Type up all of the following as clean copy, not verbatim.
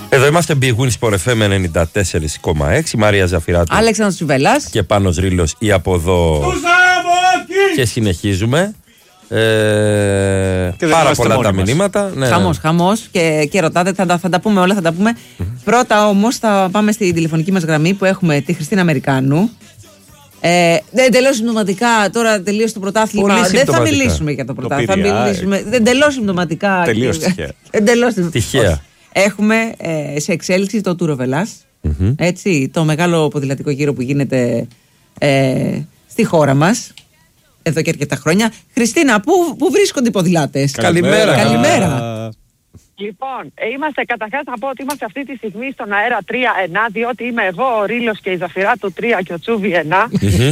Εδώ είμαστε Big Win Sport FM 94,6. Μαρία Ζαφυράτου, Αλέξανδρος Τσουβέλλας και Πάνος Ρήλος ή από εδώ. Και συνεχίζουμε. Πάρα πολλά τα μηνύματα. Ναι. Χαμός και ρωτάτε, θα τα πούμε όλα, Πρώτα όμως θα πάμε στην τηλεφωνική μας γραμμή που έχουμε τη Χριστίνα Αμερικάνου. Εντελώς συμπτωματικά, τώρα τελείωσε το πρωτάθλημα. Δεν θα μιλήσουμε για το πρωτάθλημα. Θα μιλήσουμε εντελώς συμπτωματικά. Τελείως τυχαία. Έχουμε σε εξέλιξη το Tour of Hellas, έτσι, το μεγάλο ποδηλατικό γύρο που γίνεται στη χώρα μας εδώ και αρκετά χρόνια. Χριστίνα, πού βρίσκονται οι ποδηλάτες? Καλημέρα. Λοιπόν, καταρχάς να πω ότι είμαστε αυτή τη στιγμή στον αέρα 3-1, διότι είμαι εγώ, ο Ρήλος και η Ζαφυράτου 3 και ο Τσούβι 1.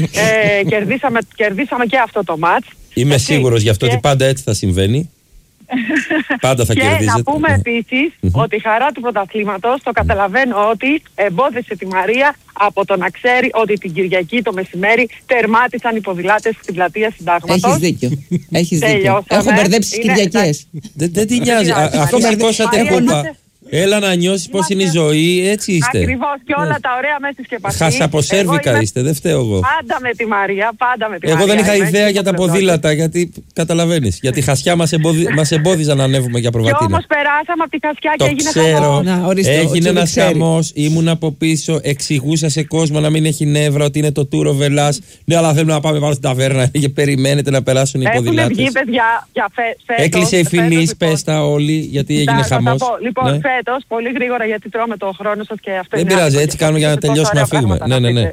Κερδίσαμε και αυτό το μάτς. Είμαι σίγουρος γι' αυτό ότι πάντα έτσι θα συμβαίνει. Πάντα θα κερδίζετε. Και να πούμε επίσης ότι η χαρά του πρωταθλήματος, το καταλαβαίνω ότι εμπόδισε τη Μαρία από το να ξέρει ότι την Κυριακή το μεσημέρι τερμάτισαν οι ποδηλάτες στην πλατεία Συντάγματος. Έχεις δίκιο. Έχω μπερδέψει τις Κυριακές. Δεν την νοιάζει. Αφού σηκώσατε κούπα, έλα να νιώσεις πώς είναι η ζωή, έτσι είστε. Ακριβώς, και όλα τα ωραία μέσα στη σκεπαστή. Χασαποσέρβικα είστε, δεν φταίω εγώ. Πάντα με τη Μαρία, Εγώ δεν είχα ιδέα για τα ποδήλατα, γιατί καταλαβαίνεις. Γιατί χασιά μας εμπόδιζαν να ανέβουμε για προβατίνα. Και όμως περάσαμε από τη χασιά και έγινε χαμός. Έγινε ένας χαμός, ήμουν από πίσω, εξηγούσα σε κόσμο να μην έχει νεύρα, ότι είναι το Tour of Hellas. Ναι, αλλά θέλουμε να πάμε πάνω στην ταβέρνα και περιμένετε να περάσουν οι ποδηλάτες. Έκλεισε η Φινής, πες τα όλοι, γιατί έγινε χαμός. Φέτος, πολύ γρήγορα, γιατί τρώμε το χρόνο σας και αυτό. Δεν πειράζει, έτσι κάνουμε για να τελειώσουμε να φύγουμε. Ναι.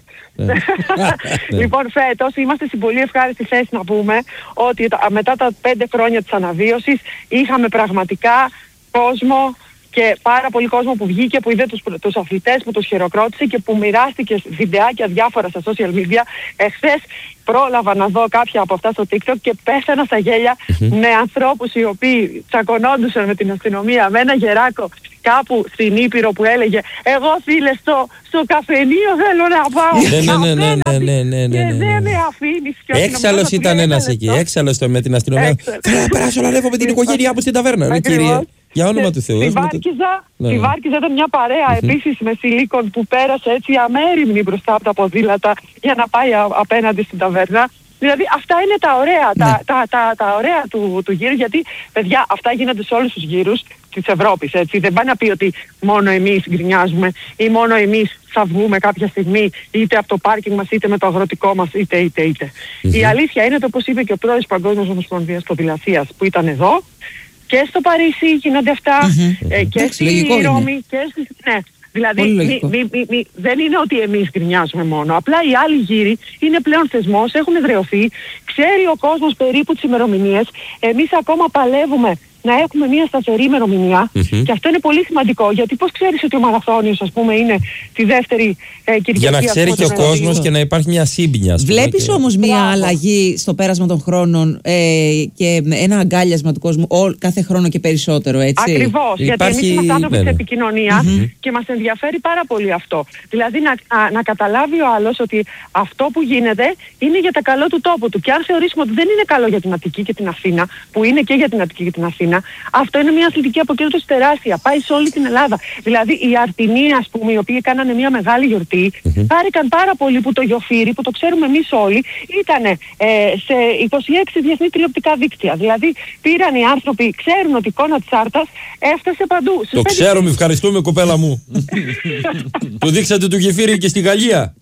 Λοιπόν, φέτος είμαστε στην πολύ ευχάριστη θέση να πούμε ότι μετά τα 5 χρόνια της αναβίωσης είχαμε πραγματικά κόσμο και πάρα πολύ κόσμο που βγήκε, που είδε τους αθλητές, που τους χειροκρότησε και που μοιράστηκε βιντεάκια διάφορα στα social media. Εχθές πρόλαβα να δω κάποια από αυτά στο TikTok και πέθανα στα γέλια με ανθρώπους οι οποίοι τσακωνόντουσαν με την αστυνομία, με ένα γεράκο κάπου στην Ήπειρο που έλεγε «Εγώ φίλε στο καφενείο θέλω να πάω». Και δεν με αφήνεις. Έξαλλος ήταν ένας εκεί, έξαλλος με την αστυνομία. «Θέλω να περάσω να ανέβω με την οικογένειά μου στην ταβέρνα». Κυρία, για όνομα του Θεού. Στη Βάρκιζα ήταν μια παρέα επίσης με σιλίκον που πέρασε έτσι αμέριμνη μπροστά από τα ποδήλατα για να πάει απέναντι στην ταβέρνα. Δηλαδή αυτά είναι τα ωραία, τα ωραία του γύρου, γιατί παιδιά αυτά γίνονται σε όλους τους γύρους της Ευρώπης, έτσι. Δεν πάει να πει ότι μόνο εμείς γκρινιάζουμε ή μόνο εμείς θα βγούμε κάποια στιγμή είτε από το πάρκινγκ μας είτε με το αγροτικό μας είτε. Η αλήθεια είναι το, όπως είπε και ο πρόεδρος της Παγκόσμιας Ομοσπονδίας Ποδηλασίας που ήταν εδώ, και στο Παρίσι γίνονται αυτά, και στη Ρώμη και στη... Ναι. Δηλαδή δεν είναι ότι εμείς γκρινιάζουμε μόνο, απλά οι άλλοι γύροι είναι πλέον θεσμός, έχουν εδραιωθεί, ξέρει ο κόσμος περίπου τις ημερομηνίες, εμείς ακόμα παλεύουμε να έχουμε μια σταθερή ημερομηνία και αυτό είναι πολύ σημαντικό, γιατί πώς ξέρεις ότι ο μαραθώνιος, ας πούμε, είναι τη δεύτερη Κυριακή? Για να ξέρει και ο κόσμος και να υπάρχει μια σύμπνοια. Βλέπεις όμως μια αλλαγή στο πέρασμα των χρόνων και ένα αγκάλιασμα του κόσμου κάθε χρόνο και περισσότερο, έτσι? Ακριβώς, γιατί εμείς είμαστε άνθρωποι της επικοινωνίας και μας ενδιαφέρει πάρα πολύ αυτό. Δηλαδή να καταλάβει ο άλλος ότι αυτό που γίνεται είναι για τα καλό του τόπου του, και αν θεωρήσουμε ότι δεν είναι καλό για την Αττική και την Αθήνα, που είναι και για την Αττική και την Αθήνα, αυτό είναι μια αθλητική αποκέντρωση τεράστια. Πάει σε όλη την Ελλάδα. Δηλαδή οι Αρτινοί, ας πούμε, οι οποίοι κάνανε μια μεγάλη γιορτή, χάρηκαν πάρα πολύ που το Γιοφύρι, που το ξέρουμε εμείς όλοι, ήταν σε 26 διεθνή τηλεοπτικά δίκτυα. Δηλαδή πήραν οι άνθρωποι, ξέρουν ότι η εικόνα της Άρτας έφτασε παντού. Το ξέρουμε, ευχαριστούμε κοπέλα μου. Το δείξατε το Γεφύρι και στη Γαλλία.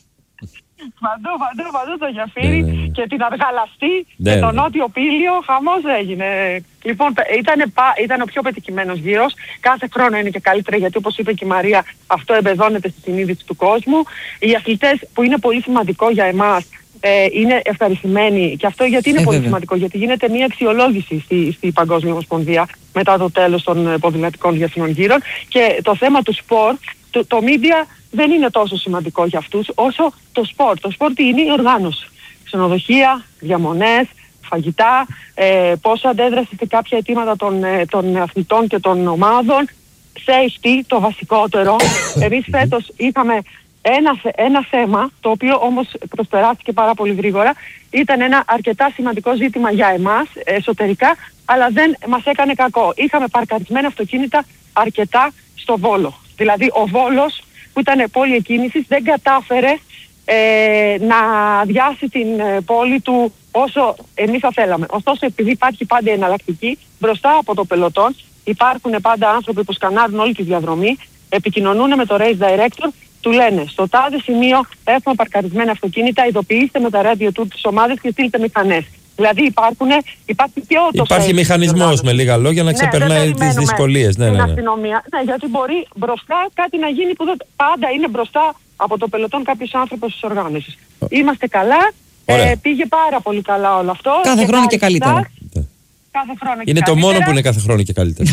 Παντού το Γεφύρι και την Αργαλαστή και τον Νότιο Πήλιο, χαμός έγινε. Λοιπόν, ήταν ο πιο πετυχημένος γύρος. Κάθε χρόνο είναι και καλύτερα, γιατί όπως είπε και η Μαρία, αυτό εμπεδώνεται στη συνείδηση του κόσμου. Οι αθλητές, που είναι πολύ σημαντικό για εμάς, είναι ευχαριστημένοι, και αυτό γιατί είναι πολύ σημαντικό, γιατί γίνεται μια αξιολόγηση στη Παγκόσμια Ομοσπονδία μετά το τέλος των ποδηλατικών διεθνών γύρων, και το θέμα του σπορ, το media δεν είναι τόσο σημαντικό για αυτούς όσο το σπορ. Το σπορ τι είναι? Η οργάνωση. Ξενοδοχεία, διαμονές, φαγητά, πώς αντέδρασε σε κάποια αιτήματα των αθλητών και των ομάδων, safety, το βασικότερο. Εμείς φέτος είχαμε ένα θέμα, το οποίο όμως προσπεράστηκε πάρα πολύ γρήγορα. Ήταν ένα αρκετά σημαντικό ζήτημα για εμάς εσωτερικά, αλλά δεν μας έκανε κακό. Είχαμε παρκαρισμένα αυτοκίνητα αρκετά στο Βόλο, Δηλαδή ο Βόλος που ήταν πόλη εκκίνησης δεν κατάφερε να αδειάσει την πόλη του όσο εμείς θα θέλαμε. Ωστόσο, επειδή υπάρχει πάντα εναλλακτική, μπροστά από το πελωτόν υπάρχουν πάντα άνθρωποι που σκανάρουν όλη τη διαδρομή, επικοινωνούν με το race director, του λένε στο τάδε σημείο έχουμε παρκαρισμένα αυτοκίνητα, ειδοποιήστε με τα radio του τις ομάδες και στείλτε μηχανές. Δηλαδή υπάρχει μηχανισμός με λίγα λόγια να ξεπερνάει τις δυσκολίες. Ναι, αστυνομία. Ναι, γιατί μπορεί μπροστά κάτι να γίνει που πάντα είναι μπροστά από το πελωτόν κάποιος άνθρωπος της οργάνωσης. Είμαστε καλά. Πήγε πάρα πολύ καλά όλο αυτό. Κάθε χρόνο και καλύτερα. Είναι το μόνο που είναι κάθε χρόνο και καλύτερα.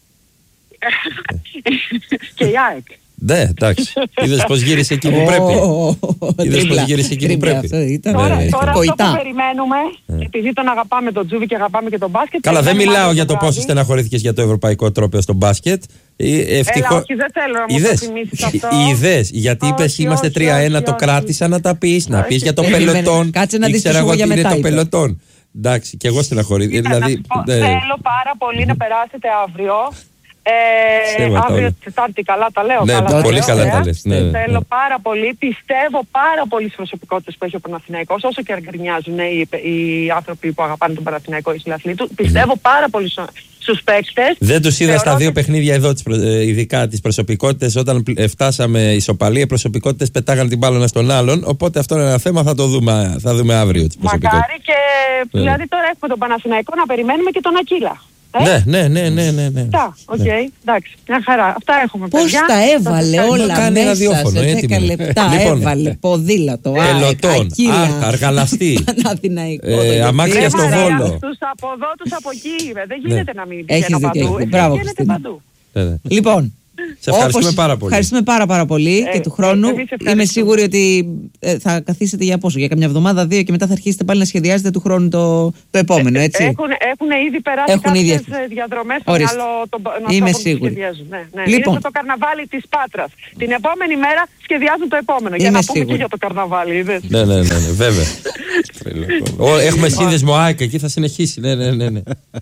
Και η ΑΕΚ. Ναι, εντάξει. Είδες πως γύρισε εκεί που πρέπει. Είδες πως γύρισε εκεί που πρέπει. Τώρα αυτό που περιμένουμε, επειδή τον αγαπάμε τον Τζούβι και αγαπάμε και τον μπάσκετ. Καλά, δεν μιλάω για το πόσο στεναχωρήθηκες για το ευρωπαϊκό τρόπαιο στο μπάσκετ. Όχι, δεν θέλω να μου το θυμίσεις αυτό. Είδες, γιατί είπες είμαστε 3-1, το κράτησα να τα πεις, να πεις για το πελωτόν. Κάτσε να δεις εγώ για μετά. Εντάξει, και εγώ στεναχωρήθηκα. Θέλω πάρα πολύ να περάσετε αύριο. Αύριο Τετάρτη, καλά τα λέω. Ναι, πολύ καλά τα λες. Θέλω πάρα πολύ, πιστεύω πάρα πολύ στις προσωπικότητες που έχει ο Παναθηναϊκός, όσο και γκρινιάζουν οι άνθρωποι που αγαπάνε τον Παναθηναϊκό, οι συναθλοί του. Πιστεύω πάρα πολύ στους παίκτες. Δεν τους είδα στα δύο παιχνίδια εδώ, ειδικά τις προσωπικότητες. Όταν φτάσαμε ισοπαλία, οι προσωπικότητες πετάγαν την μπάλα στον άλλον. Οπότε αυτό είναι ένα θέμα, θα δούμε αύριο τις προσωπικότητες. Μακάρι και δηλαδή τώρα έχουμε τον Παναθηναϊκό να περιμένουμε και τον Ακύλα. Ναι. Αυτά, εντάξει, μια χαρά. Αυτά έχουμε. Πώς τα έβαλε όλα μέσα σε 10 λεπτά. Έβαλε ποδήλατο, πελωτόν, αργαλαστή, αμάξια στο Βόλο. Τους από εδώ, τους από εκεί. Δεν γίνεται να μην πηγαίνω παντού. Λοιπόν, σε ευχαριστούμε πάρα πολύ. Ευχαριστούμε πάρα πολύ και του χρόνου. Είμαι σίγουρη ότι θα καθίσετε για πόσο, για καμιά εβδομάδα, 2 και μετά θα αρχίσετε πάλι να σχεδιάζετε του χρόνου το επόμενο, έτσι. Έχουν ήδη περάσει κάποιες διαδρομές στο μυαλό των ανθρώπων που σχεδιάζουν. Λοιπόν. Είναι το καρναβάλι της Πάτρας. Την επόμενη μέρα σχεδιάζουν το επόμενο. Για να πούμε και για το καρναβάλι. Ναι, βέβαια. Έχουμε σύνδεσμο ΑΕΚ, εκεί θα συνεχίσει. Ναι.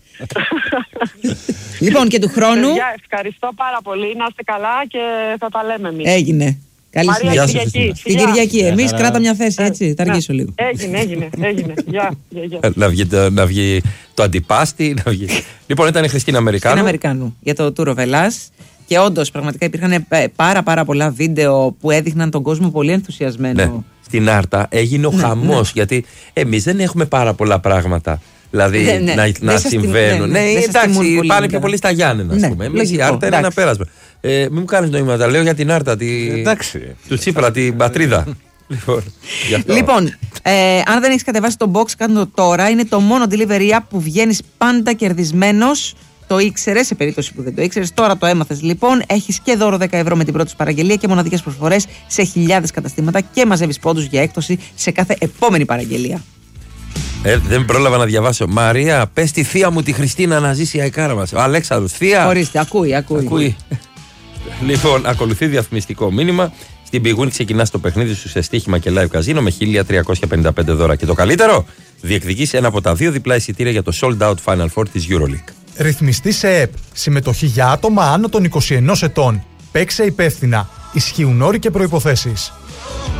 Λοιπόν, και του χρόνου. Ευχαριστώ πάρα πολύ. Να είστε καλά και θα τα λέμε εμείς. Έγινε. Καλή συνέχεια. Την Κυριακή. Εμείς κράτα μια θέση, έτσι. Θα αργήσω λίγο. Έγινε. Γεια. Να βγει το αντιπάστη. Λοιπόν, ήταν η Χριστίνα Αμερικάνου για το Tour of Hellas. Και όντως, πραγματικά υπήρχαν πάρα πολλά βίντεο που έδειχναν τον κόσμο πολύ ενθουσιασμένο. Ναι. Στην Άρτα έγινε ο χαμός, γιατί εμείς δεν έχουμε πάρα πολλά πράγματα. Δηλαδή να συμβαίνουν. Ναι, εντάξει, πάνε πιο πολύ στα Γιάννενα, ας πούμε. Εμείς η Άρτα είναι ένα πέρασμα. Μην μου κάνεις νοήματα, λέω για την Άρτα. Του Τσίπρα, την πατρίδα. Λοιπόν, αν δεν έχεις κατεβάσει το box, κάνε το τώρα. Είναι το μόνο delivery app που βγαίνεις πάντα κερδισμένος. Το ήξερες, σε περίπτωση που δεν το ήξερες, τώρα το έμαθες λοιπόν. Έχεις και δώρο 10 ευρώ με την πρώτη σου παραγγελία και μοναδικές προσφορές σε χιλιάδες καταστήματα και μαζεύεις πόντους για έκπτωση σε κάθε επόμενη παραγγελία. Δεν πρόλαβα να διαβάσω. Μαρία, πες τη θεία μου τη Χριστίνα να ζήσει η αεκάρα μας. Ο Αλέξανδρος, θεία. Ορίστε, ακούει. Λοιπόν, ακολουθεί διαφημιστικό μήνυμα. Στην Big Win ξεκινάς το παιχνίδι σου σε στοίχημα και live καζίνο με 1.355 δώρα. Και το καλύτερο, διεκδικείς ένα από τα 2 διπλά εισιτήρια για το sold out Final Four της EuroLeague. Ρυθμιστή σε ΕΠ. Συμμετοχή για άτομα άνω των 21 ετών. Παίξε υπεύθυνα. Ισχύουν όροι και προϋποθέσεις.